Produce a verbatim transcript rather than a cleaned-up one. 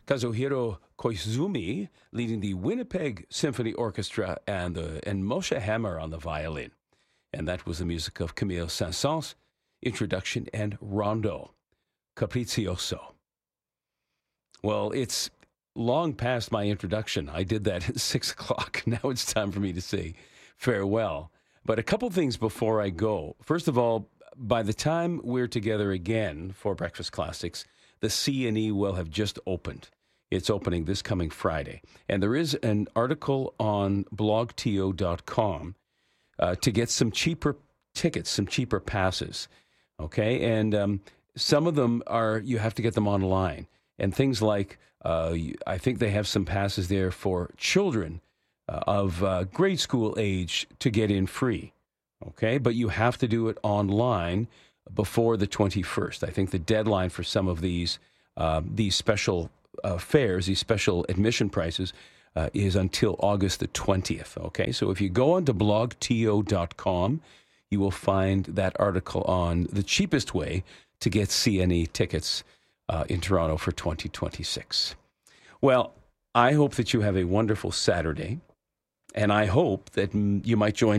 Kazuhiro Koizumi leading the Winnipeg Symphony Orchestra and, uh, and Moshe Hammer on the violin. And that was the music of Camille Saint-Saëns, Introduction and Rondo, Capriccioso. Well, it's long past my introduction. I did that at six o'clock. Now it's time for me to say farewell. But a couple things before I go. First of all, by the time we're together again for Breakfast Classics, the C and E will have just opened. It's opening this coming Friday. And there is an article on blog T O dot com uh, to get some cheaper tickets, some cheaper passes. Okay? And um, some of them are, you have to get them online. And things like, uh, I think they have some passes there for children uh, of uh, grade school age to get in free. Okay? But you have to do it online before the twenty-first. I think the deadline for some of these uh, these special uh, fares, these special admission prices, uh, is until August the twentieth. Okay, so if you go on to blog T O dot com, you will find that article on the cheapest way to get C and E tickets uh, in Toronto for twenty twenty-six. Well, I hope that you have a wonderful Saturday, and I hope that you might join